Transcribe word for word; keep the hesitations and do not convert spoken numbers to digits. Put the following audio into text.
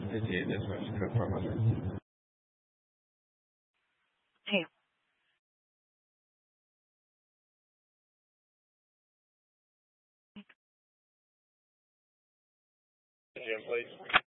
fifty-eight dispatch code four hundred. Hey. Jim, please.